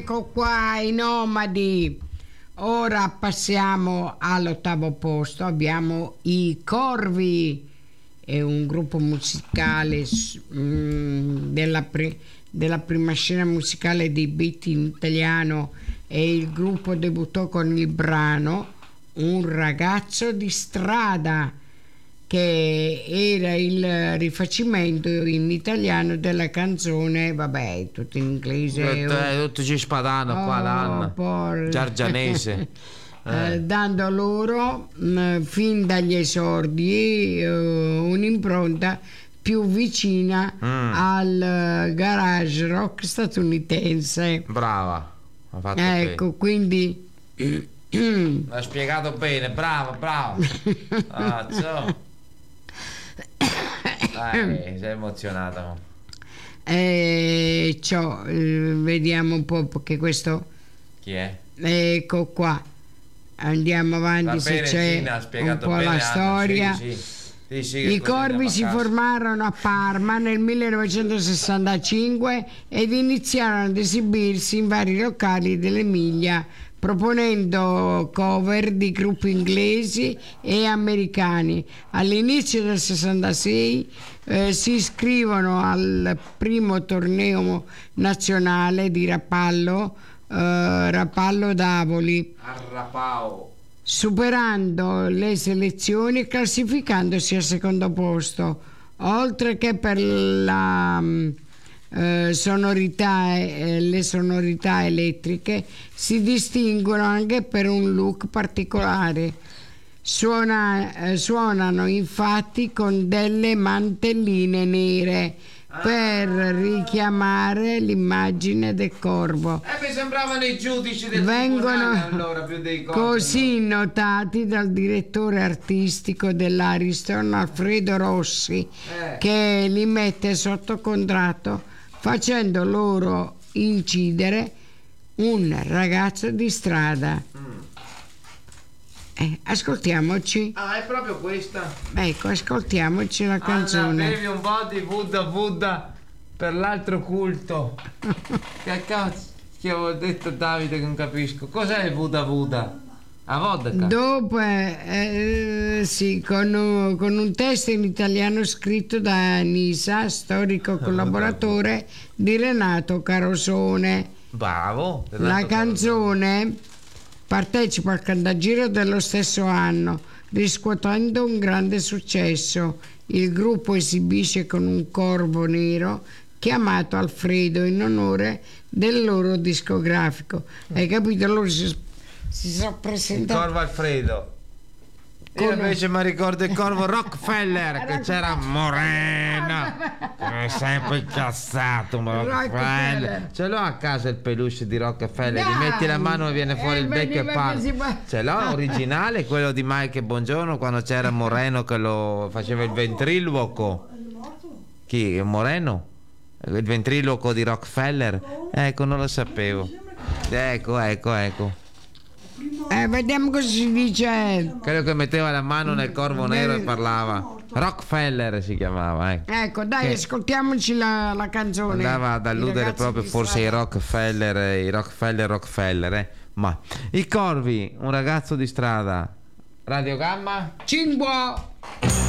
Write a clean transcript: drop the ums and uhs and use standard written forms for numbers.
ecco qua i nomadi. Ora passiamo all'8° posto. Abbiamo i Corvi, è un gruppo musicale della prima scena musicale di beat in italiano, e il gruppo debuttò con il brano Un ragazzo di strada, che era il rifacimento in italiano della canzone, vabbè, tutto in inglese, tutto ci spadano qua l'anno giargianese, dando loro fin dagli esordi un'impronta più vicina al garage rock statunitense. Brava, ha fatto ecco bene. Quindi l'ha spiegato bene, brava. Sei emozionata. Vediamo un po', perché questo chi è? Ecco qua, andiamo avanti. Se c'è un po' la storia. Sì, I Corvi si formarono a Parma nel 1965 ed iniziarono ad esibirsi in vari locali dell'Emilia, proponendo cover di gruppi inglesi e americani. All'inizio del 66 si iscrivono al primo torneo nazionale di Rapallo d'Avoli, superando le selezioni e classificandosi al 2° posto. Oltre che per la le sonorità elettriche, si distinguono anche per un look particolare. Suonano infatti con delle mantelline nere per richiamare l'immagine del corvo. Mi sembravano i giudici del Vengono tribunale, allora, più dei corvi, così notati dal direttore artistico dell'Ariston, Alfredo Rossi, che li mette sotto contratto, facendo loro incidere Un ragazzo di strada. Ascoltiamoci. è proprio questa. Ecco, ascoltiamoci la canzone. Bevi un po' di Buddha per l'altro culto. Che cazzo che avevo detto Davide, che non capisco. Cos'è il Buddha? A vodka? Dopo sì, con un testo in italiano scritto da Nisa, storico collaboratore di Renato Carosone. Bravo. La canzone partecipa al Cantagiro dello stesso anno, riscuotendo un grande successo. Il gruppo esibisce con un corvo nero chiamato Alfredo in onore del loro discografico. Hai capito? Loro si sono presentati. Il corvo Alfredo. Io invece mi ricordo il corvo Rockefeller, che c'era Moreno, sempre incazzato. Rockefeller. Ce l'ho a casa il peluche di Rockefeller. Gli metti la mano e viene fuori il becco e parla. Ce l'ho originale, quello di Mike Bongiorno, quando c'era Moreno che lo faceva il ventriloquo. Chi? Moreno? Il ventriloquo di Rockefeller? Ecco, non lo sapevo. Ecco. Vediamo cosa si dice. Credo che metteva la mano nel corvo nero e parlava. Rockefeller si chiamava. Ecco, dai, ascoltiamoci la canzone. Andava ad alludere proprio forse ai Rockefeller. Ma i Corvi, Un ragazzo di strada. Radio Gamma. Cingua.